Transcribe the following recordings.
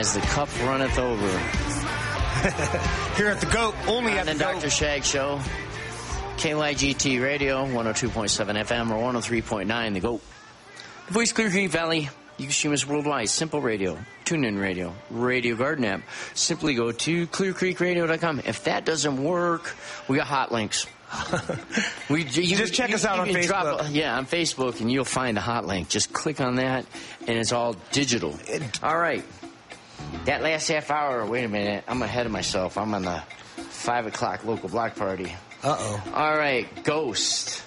as the cup runneth over. Here at the GOAT, only at the GOAT. Dr. Shag Show. KYGT Radio, 102.7 FM or 103.9, the GOAT. The voice Clear Creek Valley. You can stream us worldwide. Simple Radio, TuneIn Radio, Radio Garden app. Simply go to clearcreekradio.com. If that doesn't work, we got hot links. Just check us out on Facebook. On Facebook, and you'll find the hot link. Just click on that, and it's all digital. All right. That last half hour, wait a minute. I'm ahead of myself. I'm on the 5 o'clock local block party. Uh-oh. All right, Ghost.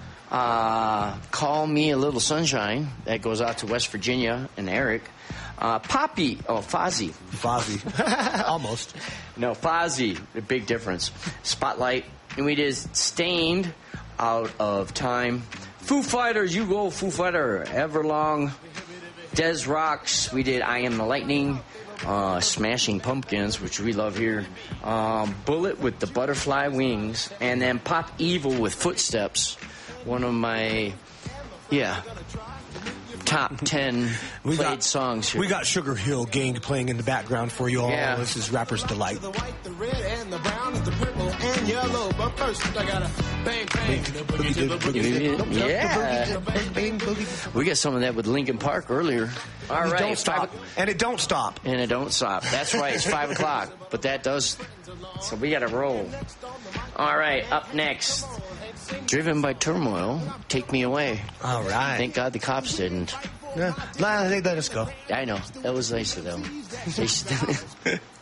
Call Me a Little Sunshine. That goes out to West Virginia and Eric. Poppy. Oh, Fozzy. Almost. No, Fozzy. A big difference. Spotlight. And we did Stained, Out of Time. Foo Fighters. You go, Foo Fighter. Everlong. Des Rocks. We did I Am the Lightning. Smashing Pumpkins, which we love here. Bullet with the Butterfly Wings. And then Pop Evil with Footsteps. One of my, top 10 played songs here. We got Sugar Hill Gang playing in the background for you all. Yeah. This is Rapper's Delight. The white, the red, and the brown, and the purple, and yellow. But first, I gotta bang, bang. Yeah. We got some of that with Linkin Park earlier. All right. Don't stop. And it don't stop. And it don't stop. That's right. It's 5 o'clock. But that does. So we got to roll. All right. Up next. Driven by Turmoil, Take Me Away. All right. Thank God the cops didn't. Yeah. They let us go. I know. That was nice of them.